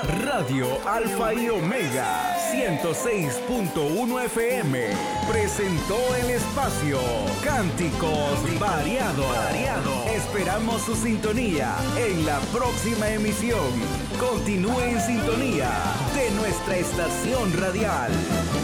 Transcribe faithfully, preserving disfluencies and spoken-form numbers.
Radio Alfa y Omega ciento seis punto uno F M presentó el espacio Cánticos Variados. Variado. Esperamos su sintonía en la próxima emisión. Continúe en sintonía de nuestra estación radial.